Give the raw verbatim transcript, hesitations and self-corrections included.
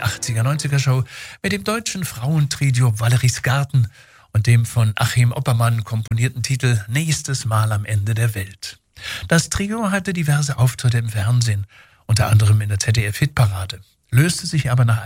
achtziger-neunziger-Show mit dem deutschen Frauentrio Valeries Garten und dem von Achim Oppermann komponierten Titel Nächstes Mal am Ende der Welt. Das Trio hatte diverse Auftritte im Fernsehen, unter anderem in der Z D F-Hitparade, löste sich aber nach